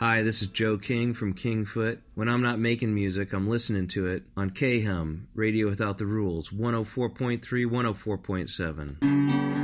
Hi, this is Joe King from Kingfoot. When I'm not making music, I'm listening to it on KHUM, Radio Without the Rules, 104.3, 104.7.